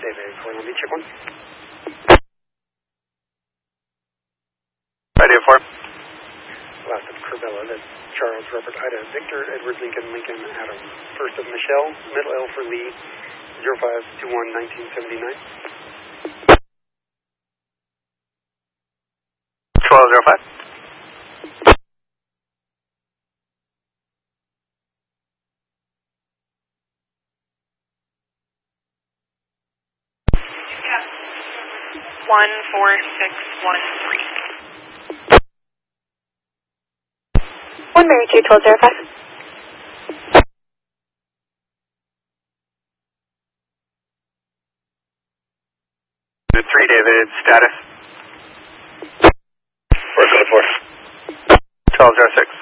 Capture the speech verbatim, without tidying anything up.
David for Long Beach, check one. Radio four. Last of Corbella, that's Charles, Robert, Ida, Victor, Edward, Lincoln, Lincoln, Adam. First of Michelle, middle L for Lee, zero five two one nineteen seventy-nine. twelve zero five. one four six one three. one Mary two, twelve zero five. three David, status. four seven four. twelve zero six.